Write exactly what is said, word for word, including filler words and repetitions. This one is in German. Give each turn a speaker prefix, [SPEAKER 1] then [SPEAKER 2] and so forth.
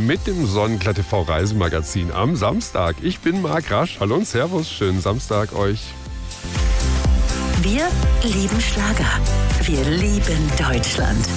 [SPEAKER 1] mit dem Sonnenklar T V Reisemagazin am Samstag. Ich bin Marc Rasch. Hallo und Servus. Schönen Samstag euch.
[SPEAKER 2] Wir lieben Schlager. Wir lieben Deutschland.